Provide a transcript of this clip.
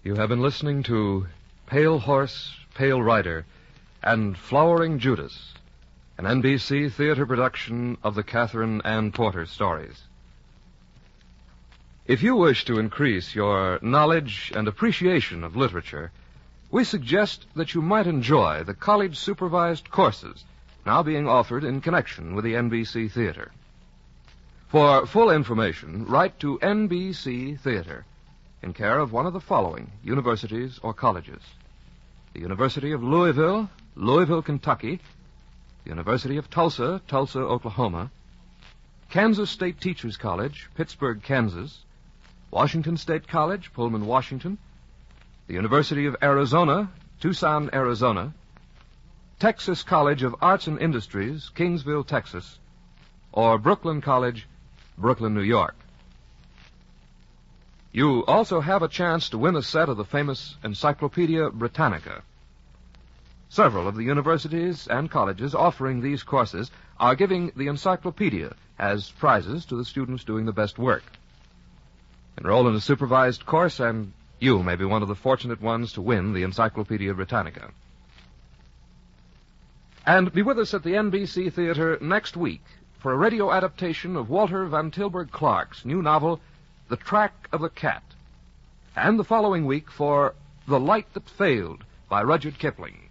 You have been listening to Pale Horse, Pale Rider, and Flowering Judas, an NBC theater production of the Catherine Ann Porter stories. If you wish to increase your knowledge and appreciation of literature, we suggest that you might enjoy the college-supervised courses now being offered in connection with the NBC Theater. For full information, write to NBC Theater in care of one of the following universities or colleges: the University of Louisville, Louisville, Kentucky; the University of Tulsa, Tulsa, Oklahoma; Kansas State Teachers College, Pittsburgh, Kansas; Washington State College, Pullman, Washington; the University of Arizona, Tucson, Arizona; Texas College of Arts and Industries, Kingsville, Texas; or Brooklyn College, Brooklyn, New York. You also have a chance to win a set of the famous Encyclopedia Britannica. Several of the universities and colleges offering these courses are giving the encyclopedia as prizes to the students doing the best work. Enroll in a supervised course, and you may be one of the fortunate ones to win the Encyclopedia Britannica. And be with us at the NBC Theater next week for a radio adaptation of Walter Van Tilburg Clark's new novel, The Track of the Cat, and the following week for The Light That Failed by Rudyard Kipling.